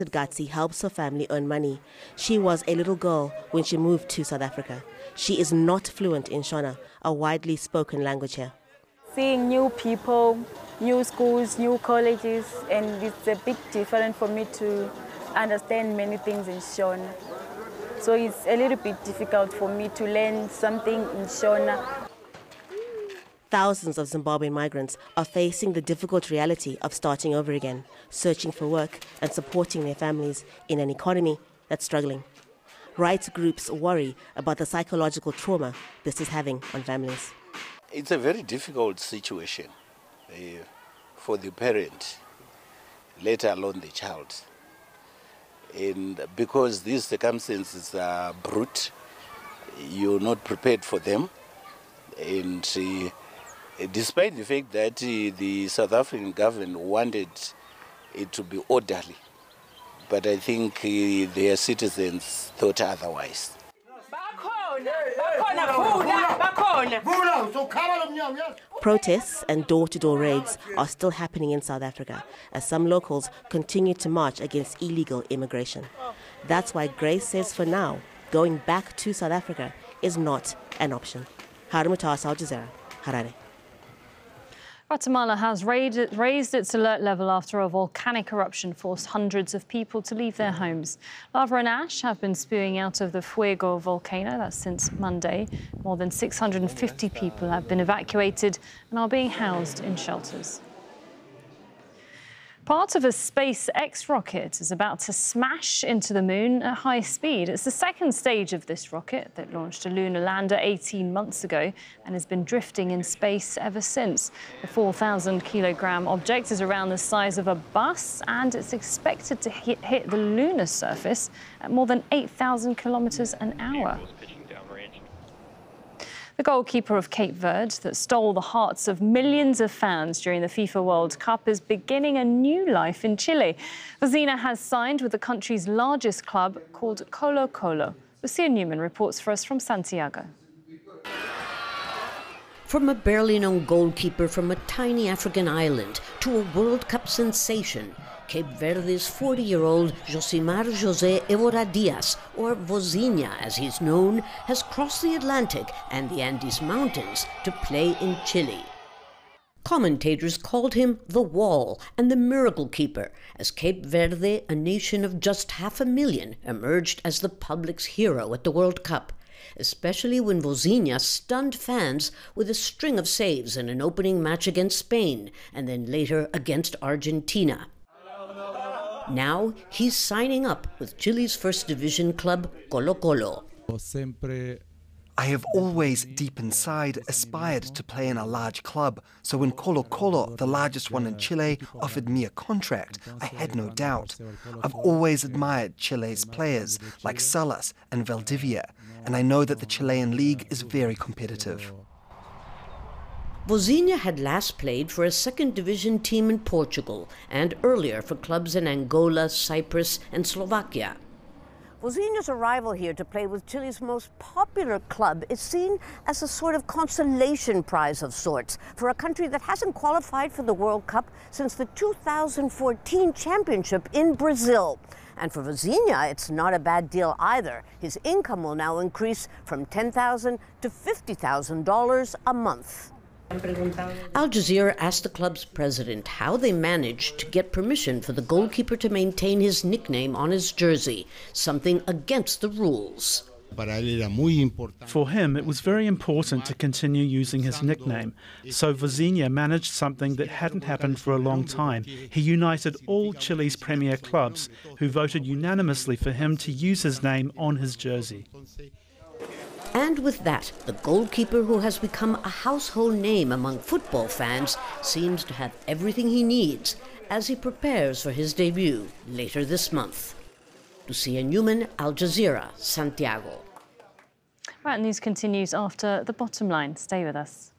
Gatsi helps her family earn money. She was a little girl when she moved to South Africa. She is not fluent in Shona, a widely spoken language here. Seeing new people, new schools, new colleges, and it's a big difference for me to understand many things in Shona. So it's a little bit difficult for me to learn something in Shona. Thousands of Zimbabwean migrants are facing the difficult reality of starting over again, searching for work and supporting their families in an economy that's struggling. Rights groups worry about the psychological trauma this is having on families. It's a very difficult situation for the parent, let alone the child. And because these circumstances are brute, you're not prepared for them. And despite the fact that the South African government wanted it to be orderly, but I think their citizens thought otherwise. Protests and door-to-door raids are still happening in South Africa as some locals continue to march against illegal immigration. That's why Grace says for now, going back to South Africa is not an option. Harry Mutasa, Al Jazeera, Harare. Guatemala has raised its alert level after a volcanic eruption forced hundreds of people to leave their homes. Lava and ash have been spewing out of the Fuego volcano, that's since Monday. More than 650 people have been evacuated and are being housed in shelters. Part of a SpaceX rocket is about to smash into the moon at high speed. It's the second stage of this rocket that launched a lunar lander 18 months ago and has been drifting in space ever since. The 4,000-kilogram object is around the size of a bus and it's expected to hit the lunar surface at more than 8,000 kilometers an hour. The goalkeeper of Cape Verde that stole the hearts of millions of fans during the FIFA World Cup is beginning a new life in Chile. Vozina has signed with the country's largest club called Colo-Colo. Lucia Newman reports for us from Santiago. From a barely known goalkeeper from a tiny African island to a World Cup sensation, Cape Verde's 40-year-old Josimar José Évora Dias, or Vozinha as he's known, has crossed the Atlantic and the Andes Mountains to play in Chile. Commentators called him the Wall and the Miracle Keeper, as Cape Verde, a nation of just 500,000, emerged as the public's hero at the World Cup, especially when Vozinha stunned fans with a string of saves in an opening match against Spain and then later against Argentina. Now he's signing up with Chile's first division club, Colo-Colo. I have always, deep inside, aspired to play in a large club, so when Colo-Colo, the largest one in Chile, offered me a contract, I had no doubt. I've always admired Chile's players, like Salas and Valdivia, and I know that the Chilean league is very competitive. Vozinha had last played for a second division team in Portugal and earlier for clubs in Angola, Cyprus and Slovakia. Vozinha's arrival here to play with Chile's most popular club is seen as a sort of consolation prize of sorts for a country that hasn't qualified for the World Cup since the 2014 championship in Brazil. And for Vozinha, it's not a bad deal either. His income will now increase from $10,000 to $50,000 a month. Al Jazeera asked the club's president how they managed to get permission for the goalkeeper to maintain his nickname on his jersey, something against the rules. For him, it was very important to continue using his nickname. So Vozinha managed something that hadn't happened for a long time. He united all Chile's premier clubs, who voted unanimously for him to use his name on his jersey. And with that, the goalkeeper who has become a household name among football fans seems to have everything he needs as he prepares for his debut later this month. Lucia Newman, Al Jazeera, Santiago. Right, news continues after the bottom line. Stay with us.